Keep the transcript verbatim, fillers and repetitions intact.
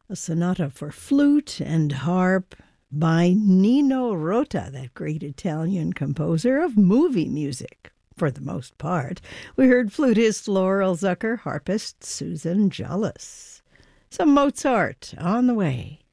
a sonata for flute and harp by Nino Rota, that great Italian composer of movie music, for the most part. We heard flutist Laurel Zucker, harpist Susan Jollis. Some Mozart on the way.